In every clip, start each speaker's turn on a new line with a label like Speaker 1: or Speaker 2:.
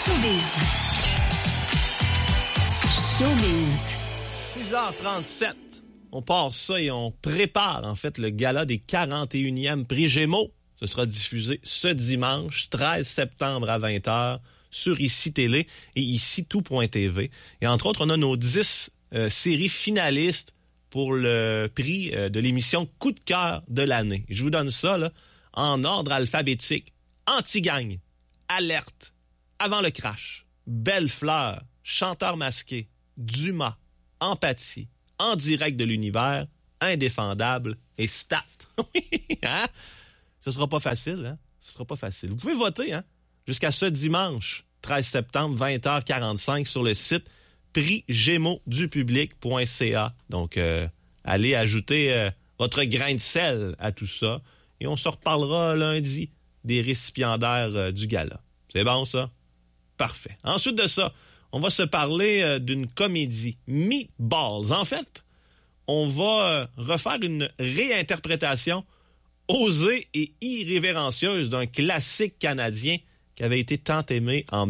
Speaker 1: Showbiz.
Speaker 2: 6h37. On part ça et on prépare en fait le gala des 41e prix Gémeaux. Ce sera diffusé ce dimanche 13 septembre à 20h sur ICI Télé et ICI Tout.tv. Et entre autres, on a nos 10 séries finalistes pour le prix de l'émission Coup de cœur de l'année. Je vous donne ça là, en ordre alphabétique. Anti-gang, Alerte, Avant le crash, Belle fleur, Chanteur masqué, Dumas, Empathie, En direct de l'univers, Indéfendable et Stat. Hein? Ce sera pas facile, hein? Ce sera pas facile. Vous pouvez voter, hein? Jusqu'à ce dimanche, 13 septembre, 20h45 sur le site prixgémeauxdupublic.ca. Donc, allez ajouter votre grain de sel à tout ça. Et on se reparlera lundi des récipiendaires du gala. C'est bon, ça? Parfait. Ensuite de ça, on va se parler d'une comédie, Meatballs. En fait, on va refaire une réinterprétation osée et irrévérencieuse d'un classique canadien qui avait été tant aimé en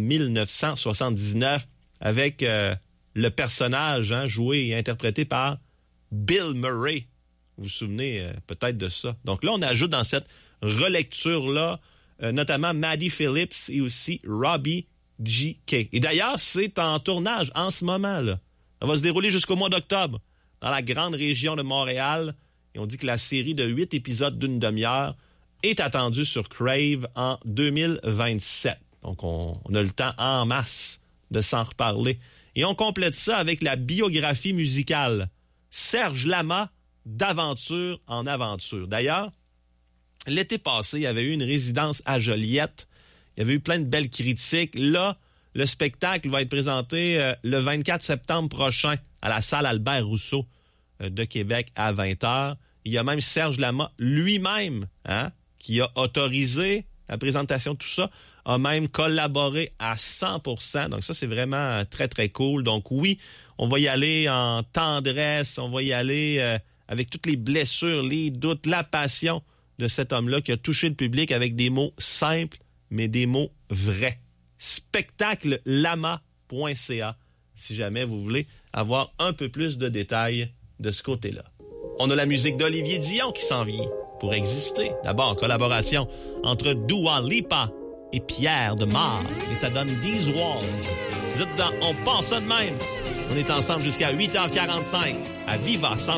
Speaker 2: 1979 avec le personnage joué et interprété par Bill Murray. Vous vous souvenez peut-être de ça. Donc là, on ajoute dans cette relecture-là notamment Maddie Phillips et aussi Robbie G.K. Et d'ailleurs, c'est en tournage en ce moment, là. Ça va se dérouler jusqu'au mois d'octobre dans la grande région de Montréal. Et on dit que la série de 8 épisodes d'une demi-heure est attendue sur Crave en 2027. Donc, on a le temps en masse de s'en reparler. Et on complète ça avec la biographie musicale. Serge Lama, d'Aventure en Aventure. D'ailleurs, l'été passé, il y avait eu une résidence à Joliette. Il y avait eu plein de belles critiques. Là, le spectacle va être présenté le 24 septembre prochain à la salle Albert Rousseau de Québec à 20h. Il y a même Serge Lama lui-même qui a autorisé la présentation de tout ça, a même collaboré à 100%. Donc ça, c'est vraiment très, très cool. Donc oui, on va y aller en tendresse, on va y aller avec toutes les blessures, les doutes, la passion de cet homme-là qui a touché le public avec des mots simples, mais des mots vrais. Spectaclelama.ca si jamais vous voulez avoir un peu plus de détails de ce côté-là. On a la musique d'Olivier Dion qui s'en vient pour exister. D'abord, en collaboration entre Dua Lipa et Pierre Demar. Et ça donne These Walls. Dites donc, on passe ça de même. On est ensemble jusqu'à 8h45 à Viva 100.